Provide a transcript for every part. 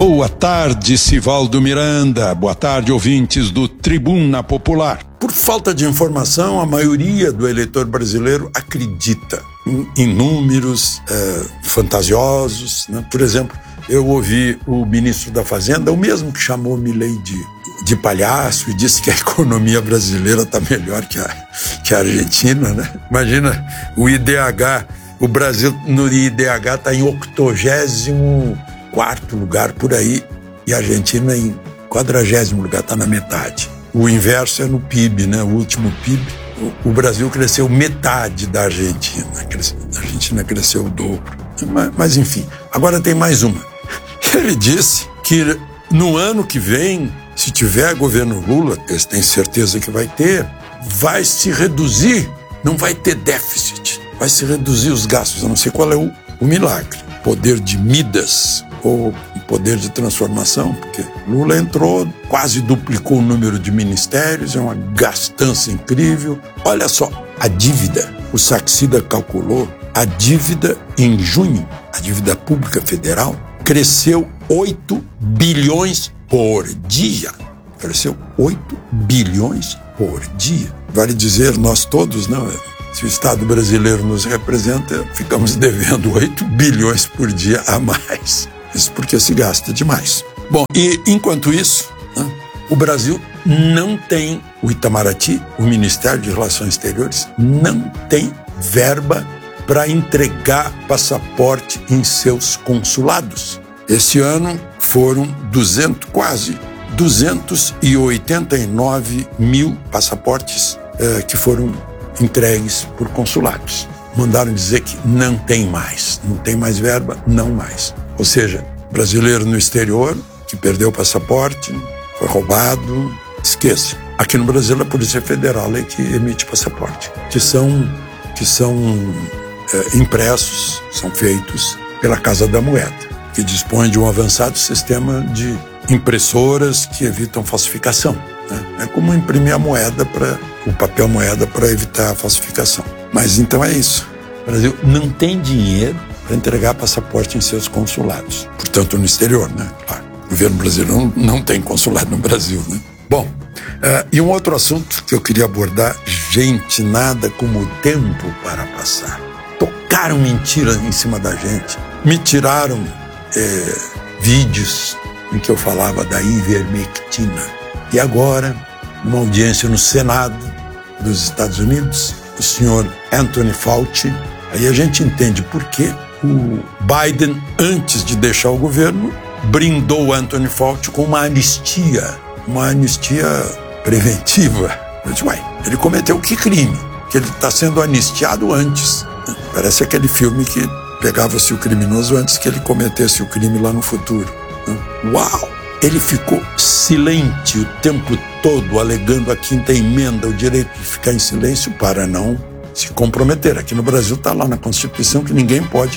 Boa tarde, Sivaldo Miranda. Boa tarde, ouvintes do Tribuna Popular. Por falta de informação, a maioria do eleitor brasileiro acredita em números fantasiosos, né? Por exemplo, eu ouvi o ministro da Fazenda, o mesmo que chamou Milei de palhaço e disse que a economia brasileira está melhor que a Argentina, né? Imagina o IDH, o Brasil no IDH está em 84º lugar por aí e a Argentina em 40º lugar, está na metade. O inverso é no PIB, né? O último PIB, o Brasil cresceu metade da Argentina. A Argentina cresceu o dobro. Mas enfim, agora tem mais uma. Ele disse que no ano que vem, se tiver governo Lula, eles têm certeza que vai ter, vai se reduzir, não vai ter déficit, vai se reduzir os gastos. Eu não sei qual é o milagre. Poder de Midas ou poder de transformação, porque Lula entrou, quase duplicou o número de ministérios, é uma gastança incrível. Olha só, a dívida, o Saxida calculou, a dívida em junho, a dívida pública federal, cresceu 8 bilhões por dia. Cresceu 8 bilhões por dia. Vale dizer, nós todos, não, se o Estado brasileiro nos representa, ficamos devendo 8 bilhões por dia a mais. Isso porque se gasta demais. Bom, e enquanto isso, né, o Brasil não tem, o Itamaraty, o Ministério de Relações Exteriores, não tem verba para entregar passaporte em seus consulados. Esse ano foram quase 289 mil passaportes que foram entregues por consulados. Mandaram dizer que não tem mais verba, não mais. Ou seja, brasileiro no exterior que perdeu o passaporte, foi roubado, esqueça. Aqui no Brasil a Polícia Federal é que emite passaporte, que são impressos, são feitos pela Casa da Moeda, que dispõe de um avançado sistema de impressoras que evitam falsificação, né? É como imprimir o papel moeda para evitar a falsificação. Mas então é isso. O Brasil não tem dinheiro para entregar passaporte em seus consulados. Portanto, no exterior, né? Claro, o governo brasileiro não tem consulado no Brasil, né? Bom, e um outro assunto que eu queria abordar, gente, nada como o tempo para passar. Tocaram mentiras em cima da gente. Me tiraram vídeos em que eu falava da ivermectina. E agora, numa audiência no Senado dos Estados Unidos, o senhor Anthony Fauci, aí a gente entende por que o Biden, antes de deixar o governo, brindou o Anthony Fauci com uma anistia preventiva. Eu disse, ele cometeu que crime? Que ele está sendo anistiado antes. Parece aquele filme que pegava-se o criminoso antes que ele cometesse o crime lá no futuro. Uau! Ele ficou silente o tempo todo, alegando a quinta emenda, o direito de ficar em silêncio para não se comprometer. Aqui no Brasil está lá na Constituição que ninguém pode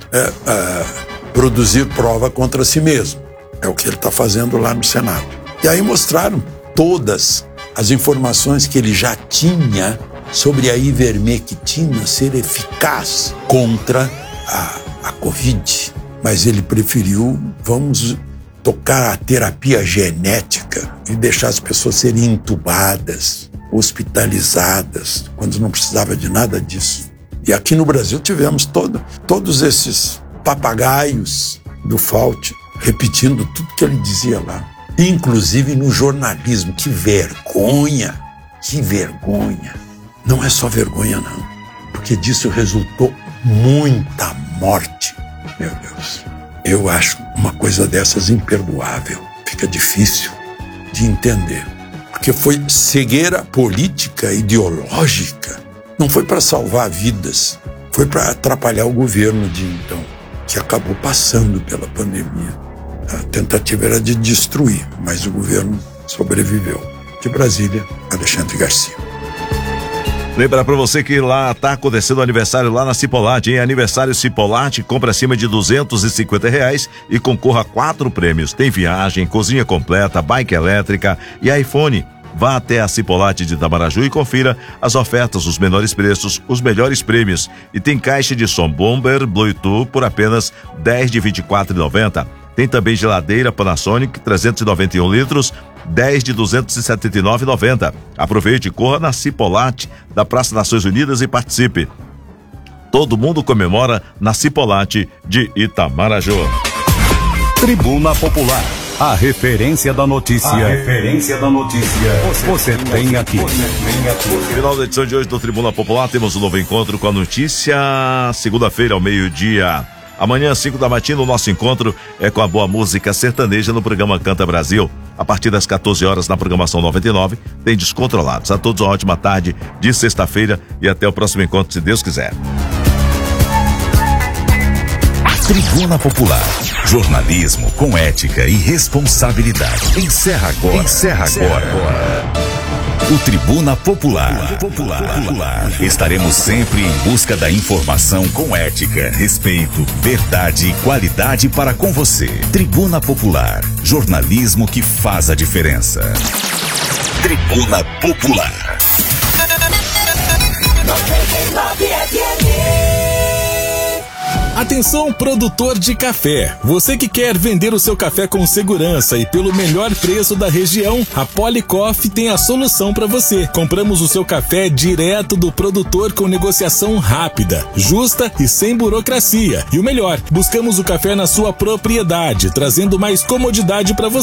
produzir prova contra si mesmo. É o que ele está fazendo lá no Senado. E aí mostraram todas as informações que ele já tinha sobre a ivermectina ser eficaz contra a Covid. Mas ele preferiu, vamos tocar a terapia genética e deixar as pessoas serem entubadas, hospitalizadas, quando não precisava de nada disso. E aqui no Brasil tivemos todos esses papagaios do Fauci repetindo tudo que ele dizia lá. Inclusive no jornalismo. Que vergonha! Que vergonha! Não é só vergonha, não. Porque disso resultou muita morte. Meu Deus. Eu acho uma coisa dessas imperdoável. Fica difícil de entender. Porque foi cegueira política, ideológica. Não foi para salvar vidas. Foi para atrapalhar o governo de então, que acabou passando pela pandemia. A tentativa era de destruir, mas o governo sobreviveu. De Brasília, Alexandre Garcia. Lembrar pra você que lá tá acontecendo o aniversário lá na Cipollat, hein? Aniversário Cipollat, compra acima de R$250 e concorra a 4 prêmios. Tem viagem, cozinha completa, bike elétrica e iPhone. Vá até a Cipollat de Itamaraju e confira as ofertas, os menores preços, os melhores prêmios. E tem caixa de som Bomber Bluetooth por apenas R$10 de R$24,90. Tem também geladeira Panasonic 391 litros, 10 de 279,90. Aproveite e corra na Cipolate da Praça Nações Unidas e participe. Todo mundo comemora na Cipolate de Itamaraju. Tribuna Popular, a referência da notícia. Você tem aqui. No final da edição de hoje do Tribuna Popular, temos um novo encontro com a notícia. Segunda-feira, ao meio-dia. Amanhã, 5 da matina, o nosso encontro é com a boa música sertaneja no programa Canta Brasil. A partir das 14 horas na programação 99, tem Descontrolados. A todos uma ótima tarde de sexta-feira e até o próximo encontro, se Deus quiser. Tribuna Popular, jornalismo com ética e responsabilidade. Encerra agora. O Tribuna Popular. Estaremos sempre em busca da informação com ética, respeito, verdade e qualidade para com você. Tribuna Popular, jornalismo que faz a diferença. Tribuna Popular. 99 FM. Atenção, produtor de café. Você que quer vender o seu café com segurança e pelo melhor preço da região, a Policoff tem a solução para você. Compramos o seu café direto do produtor com negociação rápida, justa e sem burocracia. E o melhor, buscamos o café na sua propriedade, trazendo mais comodidade para você.